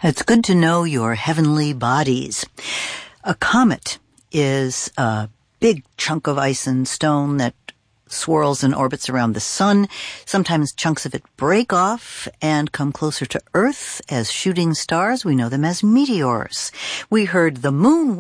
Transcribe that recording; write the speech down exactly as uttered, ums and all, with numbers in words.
It's good to know your heavenly bodies. A comet is a big chunk of ice and stone that swirls and orbits around the sun. Sometimes chunks of it break off and come closer to Earth as shooting stars. We know them as meteors. We heard The Moon